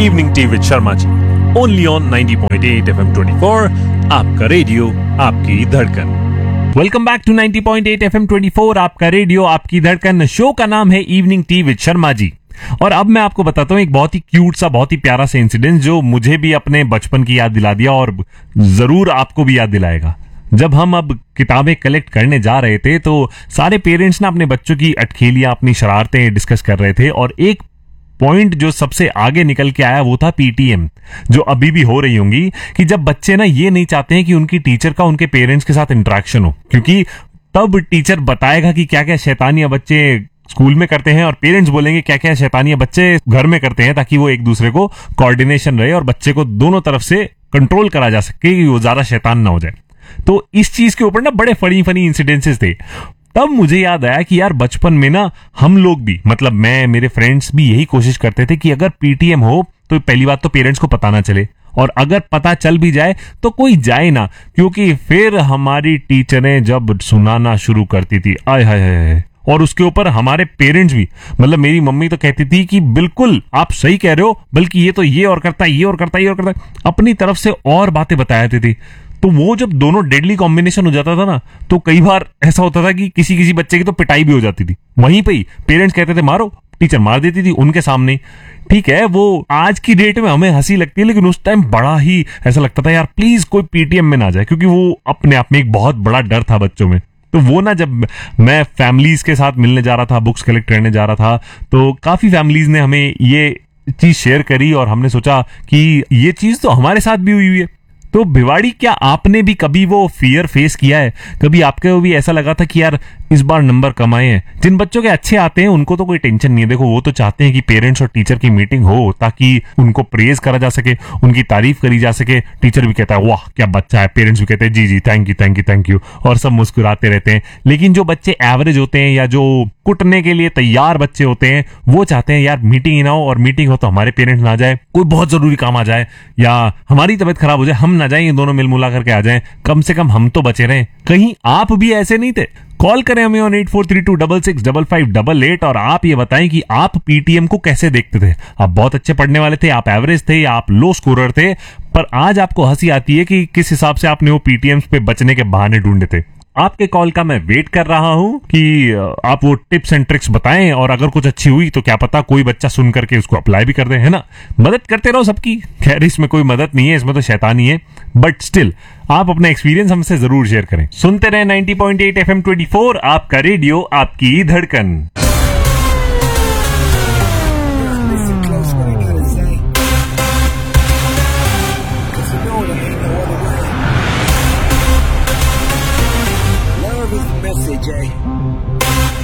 Evening tea with Sharma ji, only on 90.8 FM 24, आपका radio आपकी धड़कन। वेलकम बैक टू 90.8 FM 24, आपका रेडियो आपकी धड़कन। शो का नाम है evening tea with Sharma ji. और अब मैं आपको बताता हूँ एक बहुत ही क्यूट सा, बहुत ही प्यारा सा इंसिडेंट जो मुझे भी अपने बचपन की याद दिला दिया और जरूर आपको भी याद दिलाएगा। जब हम अब किताबें कलेक्ट करने जा रहे थे तो सारे पेरेंट्स ना अपने बच्चों की अटखेलियां, अपनी शरारतें डिस्कस कर रहे थे, और एक पॉइंट जो सबसे आगे निकल के आया वो था पीटीएम, जो अभी भी हो रही होंगी। कि जब बच्चे ना ये नहीं चाहते हैं कि उनकी टीचर का उनके पेरेंट्स के साथ इंटरेक्शन हो, क्योंकि तब टीचर बताएगा कि क्या क्या शैतानियां बच्चे स्कूल में करते हैं और पेरेंट्स बोलेंगे क्या क्या शैतानियां बच्चे घर में करते हैं, ताकि वो एक दूसरे को कोऑर्डिनेशन रहे और बच्चे को दोनों तरफ से कंट्रोल करा जा सके कि वो ज्यादा शैतान ना हो जाए। तो इस चीज के ऊपर ना बड़े फनी फनी इंसिडेंसेस थे। तब मुझे याद आया कि यार बचपन में ना हम लोग भी, मतलब मैं, मेरे फ्रेंड्स भी यही कोशिश करते थे कि अगर पीटीएम हो तो पहली बात तो पेरेंट्स को पता ना चले, और अगर पता चल भी जाए तो कोई जाए ना, क्योंकि फिर हमारी टीचरें जब सुनाना शुरू करती थी, आय हाय हाय, और उसके ऊपर हमारे पेरेंट्स भी, मतलब मेरी मम्मी तो कहती थी कि बिल्कुल आप सही कह रहे हो, बल्कि ये तो ये और करता है, ये और करता है, ये और करता है, अपनी तरफ से और बातें बताया थी। तो वो जब दोनों डेडली कॉम्बिनेशन हो जाता था ना, तो कई बार ऐसा होता था कि किसी किसी बच्चे की तो पिटाई भी हो जाती थी वहीं पे ही। पेरेंट्स कहते थे मारो, टीचर मार देती थी उनके सामने। ठीक है, वो आज की डेट में हमें हंसी लगती है, लेकिन उस टाइम बड़ा ही ऐसा लगता था यार प्लीज कोई पीटीएम में ना जाए, क्योंकि वो अपने आप में एक बहुत बड़ा डर था बच्चों में। तो वो ना, जब मैं फैमिलीज के साथ मिलने जा रहा था, बुक्स कलेक्ट करने जा रहा था, तो काफी फैमिलीज ने हमें ये चीज शेयर करी और हमने सोचा कि ये चीज तो हमारे साथ भी हुई है। तो भिवाड़ी, क्या आपने भी कभी वो फियर फेस किया है? कभी आपके भी ऐसा लगा था कि यार इस बार नंबर कम आए हैं? जिन बच्चों के अच्छे आते हैं उनको तो कोई टेंशन नहीं है, देखो वो तो चाहते हैं कि पेरेंट्स और टीचर की मीटिंग हो ताकि उनको प्रेज करा जा सके, उनकी तारीफ करी जा सके। टीचर भी कहता है वाह क्या बच्चा है, पेरेंट्स भी कहते हैं जी जी thank you thank you thank you, और सब मुस्कुराते रहते हैं। लेकिन जो बच्चे एवरेज होते हैं या जो कुटने के लिए तैयार बच्चे होते हैं, वो चाहते हैं यार मीटिंग ही ना हो, और मीटिंग हो तो हमारे पेरेंट्स ना जाए, कोई बहुत जरूरी काम आ जाए या हमारी तबीयत खराब हो जाए, हम ना जाए, ये दोनों मिल मुला करके आ जाएं, कम से कम हम तो बचे रहें। कहीं आप भी ऐसे नहीं थे? कॉल करें हमें ऑन 8432665588 और आप ये बताएं कि आप पीटीएम को कैसे देखते थे। आप बहुत अच्छे पढ़ने वाले थे, आप एवरेज थे, या आप लो स्कोरर थे, पर आज आपको हंसी आती है कि किस हिसाब से आपने वो पीटीएम्स पे बचने के बहाने ढूंढे थे। आपके कॉल का मैं वेट कर रहा हूं कि आप वो टिप्स एंड ट्रिक्स बताएं, और अगर कुछ अच्छी हुई तो क्या पता कोई बच्चा सुन करके उसको अप्लाई भी कर दे, है ना। मदद करते रहो सबकी। खैर इसमें कोई मदद नहीं है, इसमें तो शैतानी है, बट स्टिल आप अपना एक्सपीरियंस हमसे जरूर शेयर करें। सुनते रहे 90.8 FM 24, आपका रेडियो आपकी धड़कन। Love is the message, eh?